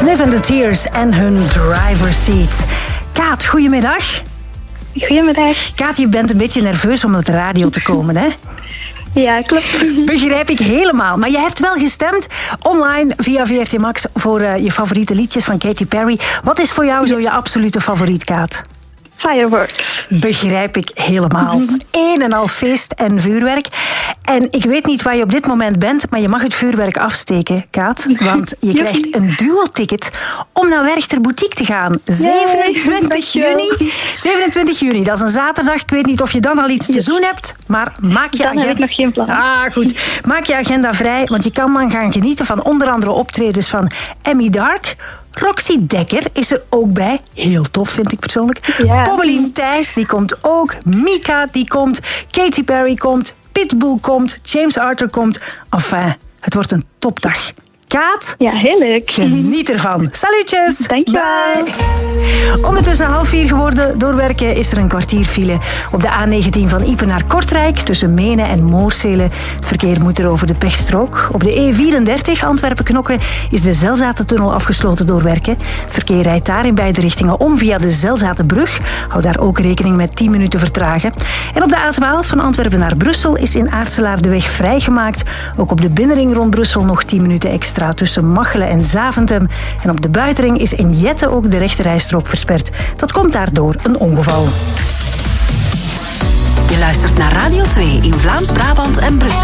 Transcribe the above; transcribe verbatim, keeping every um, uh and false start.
Sniff and the Tears en hun driver's seat. Kaat, goedemiddag. Goedemiddag. Kaat, je bent een beetje nerveus om op de radio te komen, hè? Ja, klopt. Begrijp ik helemaal. Maar je hebt wel gestemd online via V R T Max voor uh, je favoriete liedjes van Katy Perry. Wat is voor jou zo je absolute favoriet, Kaat? Fireworks. Begrijp ik helemaal. Een en al feest en vuurwerk. En ik weet niet waar je op dit moment bent, maar je mag het vuurwerk afsteken, Kaat. Want je krijgt een duo-ticket om naar Werchter Boutique te gaan. zevenentwintig juni. zevenentwintig juni, dat is een zaterdag. Ik weet niet of je dan al iets te doen hebt, maar maak je Dan agenda... heb ik nog geen plan. Ah, goed. Maak je agenda vrij, want je kan dan gaan genieten van onder andere optredens van Emmy Dark. Roxy Dekker is er ook bij. Heel tof, vind ik persoonlijk. Ja. Pommelien Thijs, die komt ook. Mika, die komt. Katy Perry komt. Pitbull komt. James Arthur komt. Enfin, het wordt een topdag. Kaat? Ja, heel leuk. Geniet ervan. Salutjes. Dankjewel. Bye. Ondertussen half vier geworden. Doorwerken is er een kwartier file. Op de A negentien van Iepen naar Kortrijk. Tussen Menen en Moorsele. Het verkeer moet er over de pechstrook. Op de E vierendertig Antwerpen-Knokke is de Zelzatentunnel afgesloten door werken. Het verkeer rijdt daar in beide richtingen om via de Zelzatenbrug. Hou daar ook rekening met tien minuten vertragen. En op de A twaalf van Antwerpen naar Brussel is in Aartselaar de weg vrijgemaakt. Ook op de binnenring rond Brussel nog tien minuten extra tussen Machelen en Zaventem. En op de buitenring is in Jette ook de rechterrijstrook versperd. Dat komt daardoor een ongeval. Je luistert naar Radio twee in Vlaams-Brabant en Brussel.